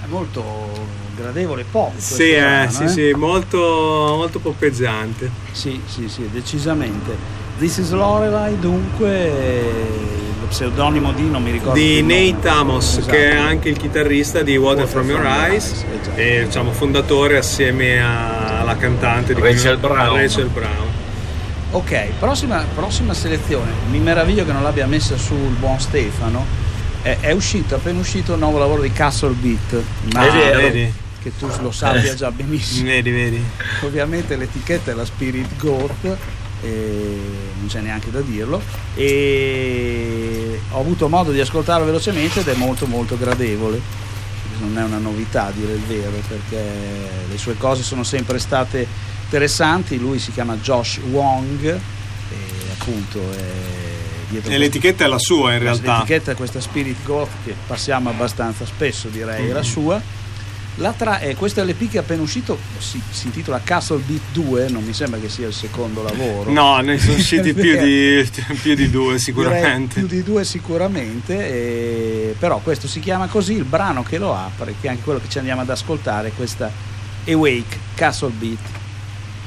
molto gradevole pop. Sì, sì, molto, molto poppeggiante. Sì, decisamente. This is Lorelei, dunque, lo pseudonimo di, non mi ricordo, di Nate Amos, esatto, che è anche il chitarrista di Water from Your Eyes, esatto. E diciamo fondatore assieme alla cantante di Rachel Brown. Ok, prossima selezione. Mi meraviglio che non l'abbia messa sul buon Stefano. È appena uscito il nuovo lavoro di Castle Beat. Vedi? Che tu lo sappia già benissimo. Vedi. Ovviamente l'etichetta è la Spirit Goat, non c'è neanche da dirlo, e ho avuto modo di ascoltarlo velocemente ed è molto molto gradevole. Non è una novità, a dire il vero, perché le sue cose sono sempre state interessanti. Lui si chiama Josh Wong e appunto e l'etichetta è la sua, in realtà. L'etichetta è questa Spirit Goat, che passiamo abbastanza spesso, direi, è la sua. Questo LP che è appena uscito si intitola Castle Beat 2, non mi sembra che sia il secondo lavoro. No, ne sono usciti più di due sicuramente. Direi più di due sicuramente, però questo si chiama così, il brano che lo apre, che è anche quello che ci andiamo ad ascoltare, questa Awake, Castle Beat.